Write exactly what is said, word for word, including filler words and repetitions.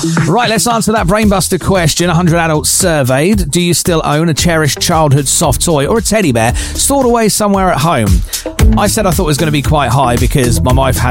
Right, let's answer that brainbuster question. one hundred adults surveyed. Do you still own a cherished childhood soft toy or a teddy bear stored away somewhere at home? I said I thought it was going to be quite high because my wife had